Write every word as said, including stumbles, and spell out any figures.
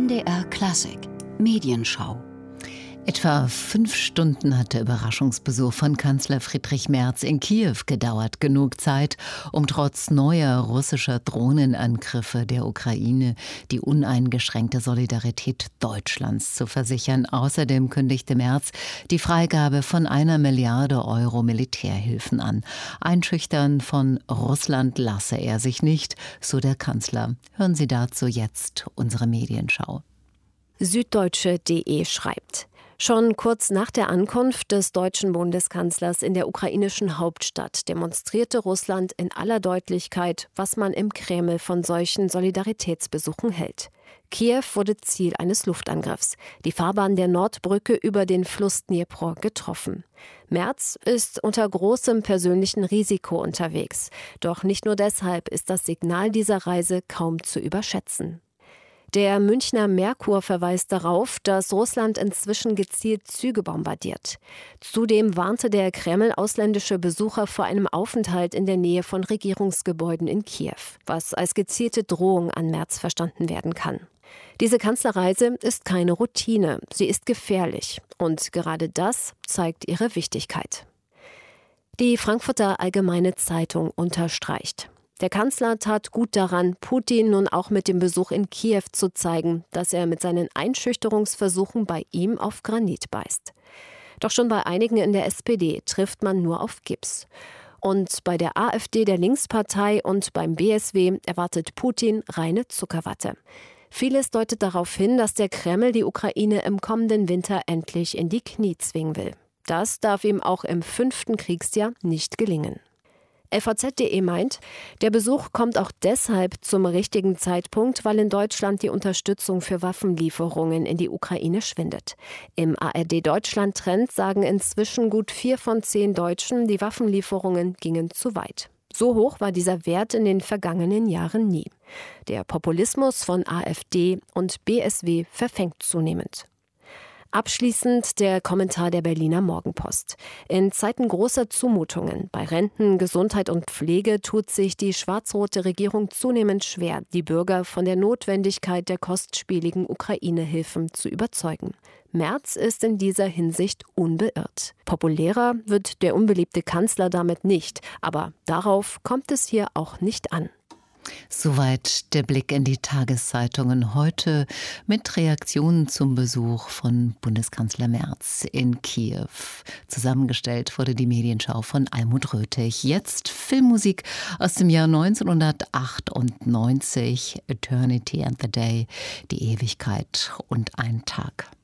M D R Klassik Medienschau. Etwa fünf Stunden hat der Überraschungsbesuch von Kanzler Friedrich Merz in Kiew gedauert. Genug Zeit, um trotz neuer russischer Drohnenangriffe der Ukraine die uneingeschränkte Solidarität Deutschlands zu versichern. Außerdem kündigte Merz die Freigabe von einer Milliarde Euro Militärhilfen an. Einschüchtern von Russland lasse er sich nicht, so der Kanzler. Hören Sie dazu jetzt unsere Medienschau. Süddeutsche Punkt de schreibt: Schon kurz nach der Ankunft des deutschen Bundeskanzlers in der ukrainischen Hauptstadt demonstrierte Russland in aller Deutlichkeit, was man im Kreml von solchen Solidaritätsbesuchen hält. Kiew wurde Ziel eines Luftangriffs, die Fahrbahn der Nordbrücke über den Fluss Dnipro getroffen. Merz ist unter großem persönlichen Risiko unterwegs. Doch nicht nur deshalb ist das Signal dieser Reise kaum zu überschätzen. Der Münchner Merkur verweist darauf, dass Russland inzwischen gezielt Züge bombardiert. Zudem warnte der Kreml ausländische Besucher vor einem Aufenthalt in der Nähe von Regierungsgebäuden in Kiew, was als gezielte Drohung an Merz verstanden werden kann. Diese Kanzlerreise ist keine Routine, sie ist gefährlich. Und gerade das zeigt ihre Wichtigkeit. Die Frankfurter Allgemeine Zeitung unterstreicht: Der Kanzler tat gut daran, Putin nun auch mit dem Besuch in Kiew zu zeigen, dass er mit seinen Einschüchterungsversuchen bei ihm auf Granit beißt. Doch schon bei einigen in der S P D trifft man nur auf Gips. Und bei der AfD, der Linkspartei, und beim B S W erwartet Putin reine Zuckerwatte. Vieles deutet darauf hin, dass der Kreml die Ukraine im kommenden Winter endlich in die Knie zwingen will. Das darf ihm auch im fünften Kriegsjahr nicht gelingen. L V Z punkt de meint, der Besuch kommt auch deshalb zum richtigen Zeitpunkt, weil in Deutschland die Unterstützung für Waffenlieferungen in die Ukraine schwindet. Im A R D-Deutschland-Trend sagen inzwischen gut vier von zehn Deutschen, die Waffenlieferungen gingen zu weit. So hoch war dieser Wert in den vergangenen Jahren nie. Der Populismus von AfD und B S W verfängt zunehmend. Abschließend der Kommentar der Berliner Morgenpost. In Zeiten großer Zumutungen bei Renten, Gesundheit und Pflege tut sich die schwarz-rote Regierung zunehmend schwer, die Bürger von der Notwendigkeit der kostspieligen Ukraine-Hilfen zu überzeugen. Merz ist in dieser Hinsicht unbeirrt. Populärer wird der unbeliebte Kanzler damit nicht, aber darauf kommt es hier auch nicht an. Soweit der Blick in die Tageszeitungen heute mit Reaktionen zum Besuch von Bundeskanzler Merz in Kiew. Zusammengestellt wurde die Medienschau von Almut Röthig. Jetzt Filmmusik aus dem Jahr neunzehnhundertachtundneunzig, Eternity and the Day, die Ewigkeit und ein Tag.